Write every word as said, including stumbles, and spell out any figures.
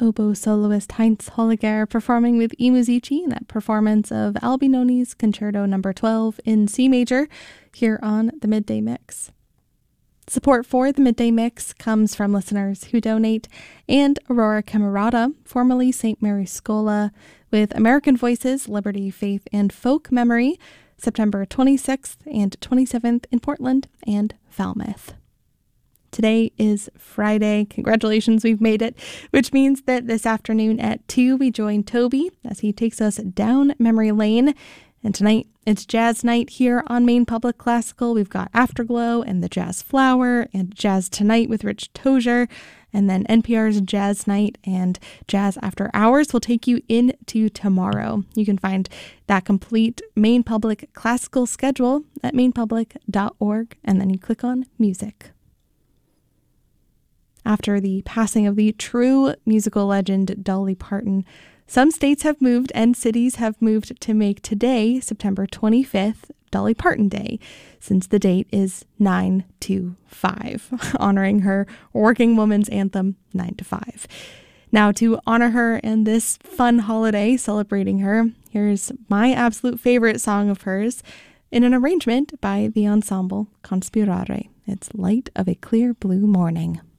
oboe soloist Heinz Holliger performing with I Musici in that performance of Albinoni's Concerto number twelve in C major here on the Midday Mix. Support for the Midday Mix comes from listeners who donate, and Aurora Camerata, formerly Saint Mary's Schola, with American Voices, Liberty, Faith, and Folk Memory, September twenty-sixth and twenty-seventh in Portland and Falmouth. Today is Friday. Congratulations, we've made it, which means that this afternoon at two, we join Toby as he takes us down memory lane. And tonight, it's jazz night here on Maine Public Classical. We've got Afterglow and the Jazz Flower and Jazz Tonight with Rich Tozier. And then N P R's Jazz Night and Jazz After Hours will take you into tomorrow. You can find that complete Maine Public Classical schedule at maine public dot org, and then you click on Music. After the passing of the true musical legend Dolly Parton, some states have moved and cities have moved to make today, September twenty-fifth, Dolly Parton Day, since the date is nine two five, honoring her working woman's anthem, nine to five. Now, to honor her and this fun holiday celebrating her, here's my absolute favorite song of hers in an arrangement by the ensemble Conspirare. It's Light of a Clear Blue Morning.